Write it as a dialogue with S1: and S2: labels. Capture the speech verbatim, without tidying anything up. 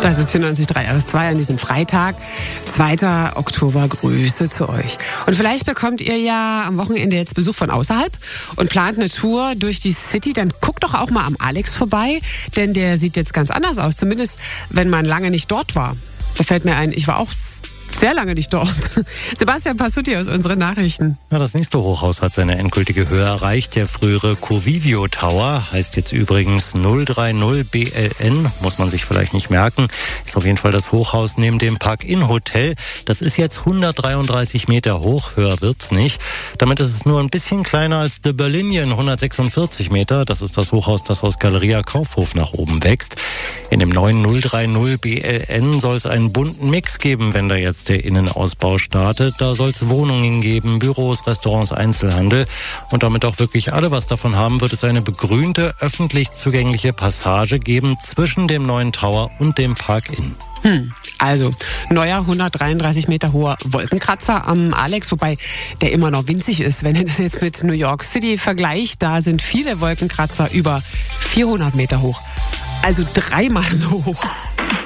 S1: Das ist vierundneunzig Komma drei R S zwei an diesem Freitag, zweiter Oktober. Grüße zu euch. Und vielleicht bekommt ihr ja am Wochenende jetzt Besuch von außerhalb und plant eine Tour durch die City. Dann guckt doch auch mal am Alex vorbei, denn der sieht jetzt ganz anders aus. Zumindest, wenn man lange nicht dort war. Da fällt mir ein, ich war auch sehr lange nicht dort. Sebastian Passutti aus unseren Nachrichten.
S2: Ja, das nächste Hochhaus hat seine endgültige Höhe erreicht. Der frühere Covivio Tower heißt jetzt übrigens null drei null B L N. Muss man sich vielleicht nicht merken. Ist auf jeden Fall das Hochhaus neben dem Park-In Hotel. Das ist jetzt hundertdreiunddreißig Meter hoch. Höher wird's nicht. Damit ist es nur ein bisschen kleiner als The Berlinian, hundertsechsundvierzig Meter. Das ist das Hochhaus, das aus Galeria Kaufhof nach oben wächst. In dem neuen null drei null B L N soll es einen bunten Mix geben, wenn da jetzt der Innenausbau startet. Da soll es Wohnungen geben, Büros, Restaurants, Einzelhandel. Und damit auch wirklich alle was davon haben, wird es eine begrünte, öffentlich zugängliche Passage geben zwischen dem neuen Tower und dem Park-In.
S1: Hm. Also, neuer hundertdreiunddreißig Meter hoher Wolkenkratzer am Alex, wobei der immer noch winzig ist. Wenn ihr das jetzt mit New York City vergleicht, da sind viele Wolkenkratzer über vierhundert Meter hoch. Also dreimal so hoch.